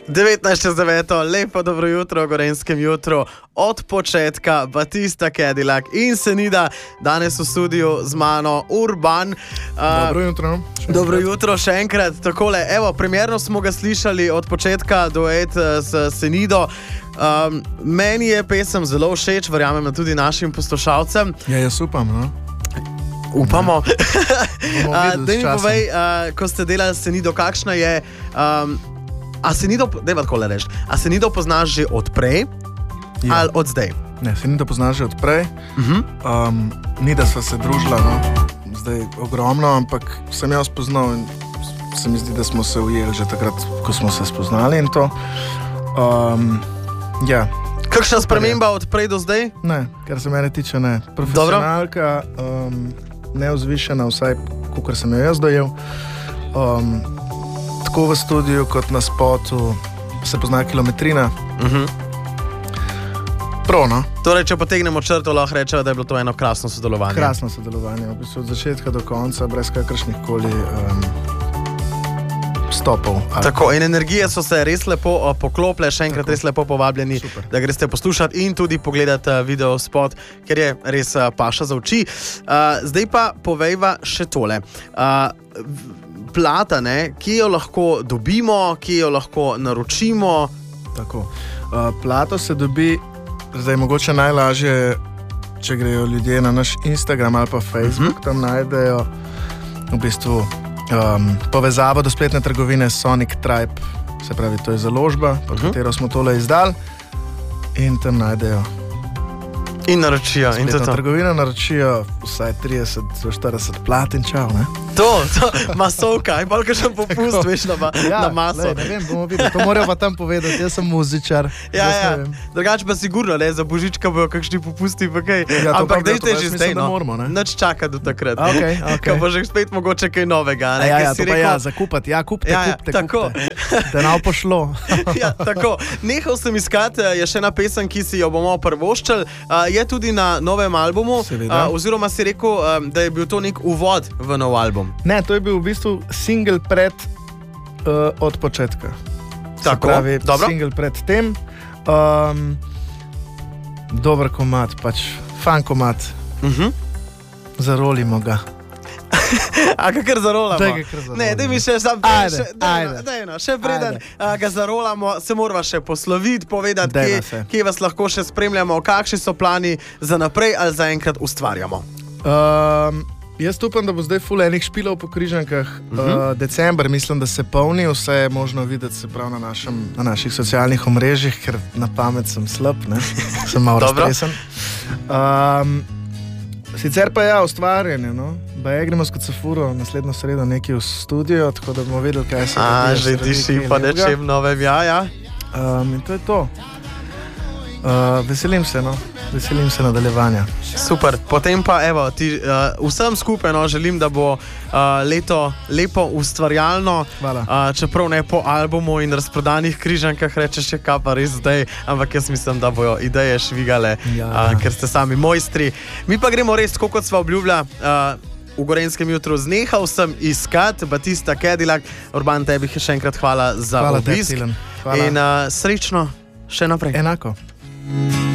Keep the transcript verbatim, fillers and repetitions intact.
devetnajst čez deveto, lepo dobro jutro v Gorenjskem jutru, od početka Batista Cadillac in Senida, danes v studiu z mano Urban. Uh, dobro jutro. Dobro jutro še enkrat. Takole, evo, primerno smo ga slišali od početka, duet s Senido. Um, meni je pesem zelo všeč, verjamem tudi našim poslušalcem. Ja, jaz upam, no? Upamo. Da mi povej, uh, ko ste delali s Senido, kakšna je... Um, A Senido, dajva takole reči, a Senido poznaš že od prej ja. ali od zdaj? Ne, Senido poznaš že od prej. Uh-huh. Um, ni, da sva se družila, no, zdaj ogromno, ampak sem jaz spoznal in se mi zdi, da smo se ujeli že takrat, ko smo se spoznali in to. Um, ja. Kakšna sprememba od prej do zdaj? Ne, kar se mene tiče, ne. Profesionalka, um, neozvišena, vsaj kakor sem jo jaz dojel. Um, Tako v studiu, kot na spotu, se pozna kilometrina. Uh-huh. Prav, no? Torej, če potegnemo črto, lahko rečemo, da je bilo to eno krasno sodelovanje. Krasno sodelovanje, v bistvu od začetka do konca, brez kakršnih koli um, stopov. Tako, in energije so se res lepo uh, poklopile, še enkrat Tako. res lepo povabljeni, Super. da greste poslušati in tudi pogledati uh, video spot, ker je res uh, paša za oči. Uh, zdaj pa povejva še tole. Uh, Plata, ne, ki jo lahko dobimo, ki jo lahko naročimo. Tako. Uh, plato se dobi, zdaj mogoče najlažje, če grejo ljudje na naš Instagram ali pa Facebook, uh-huh. tam najdejo v bistvu um, povezavo do spletne trgovine Sonic Tribe, se pravi, to je založba, pod uh-huh. katero smo tole izdali in tam najdejo. In naročijo. In to to. Trgovina naročijo vsaj trideset do štirideset plat in čau, ne? To, to, masovka, in bolj kakšen popust, veš, na, ja, na maso. Lej, ne vem, bomo videli, to morajo pa tam povedati, jaz sem muzičar. Ja, ja, drugače pa sigurno, ne, za božička bojo kakšni popusti, pa kaj. Ja, ampak dejte že zdaj, no, moramo, ne? Nač čaka do takrat. Okay, okay. Ko bo že spet mogoče kaj novega, ne? Ja, ja, si to pa rekel... ja, zakupati, ja, kupte, ja, kupte, tako. kupte. Da nam pošlo. Ja, tako. Nehal sem iskati, je še ena pesem, ki si jo bomo prvoščali, je tudi na novem albumu, uh, oziroma si rekel, um, da je bil to nek uvod v nov album. Ne, to je bil v bistvu single pred uh, od početka. Tako, pravi, dobro. Single pred tem. Um, dober komad, pač fan komad. Uh-huh. Zarolimo ga. A kakor zarolamo? Daj ga kar zarolamo. Ne, daj mi še sam ajde, še, ajde. Daj, no, še preden ga zarolamo, se moramo še posloviti, povedati, kje, kje vas lahko še spremljamo, kakšni so plani za naprej ali za enkrat ustvarjamo. Um, jaz upam, da bo zdaj ful enih špilov po Križankah. Uh-huh. uh, december, mislim, da se polni, vse je možno videti se prav na, našem, na naših socialnih omrežjih, ker na pamet sem slab, ne? Sem malo raztresen. Um, sicer pa ja, ustvarjanje, no? Baje gremo s Kocefuro naslednjo sredo nekaj v studio, tako da bomo vedeli, kaj se A, že diši pa nečem novem, ja, ja. Um, in to je to. Uh, veselim se, no. Veselim se nadaljevanja. Super, potem pa evo, ti, uh, vsem skupaj no, želim, da bo uh, leto lepo ustvarjalno, uh, čeprav ne po albumu in razprodanih Križankah rečeš še kaj pa res zdaj, ampak jaz mislim, da bojo ideje švigale, ja. uh, ker ste sami mojstri. Mi pa gremo res, tako kot sva obljubila, uh, v Gorenjskem jutru znehal sem iskati Batista Cadillac. Urban, tebi še enkrat hvala za hvala obisk te, in uh, srečno še naprej. Enako.